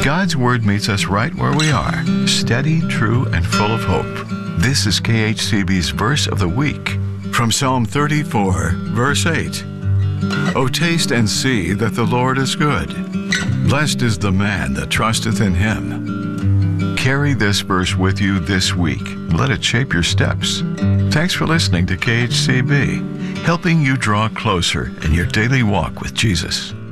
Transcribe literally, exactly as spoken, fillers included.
God's Word meets us right where we are, steady, true, and full of hope. This is K H C B's Verse of the Week from Psalm thirty-four, verse eight. O taste and see that the Lord is good. Blessed is the man that trusteth in him. Carry this verse with you this week. Let it shape your steps. Thanks for listening to K H C B, helping you draw closer in your daily walk with Jesus.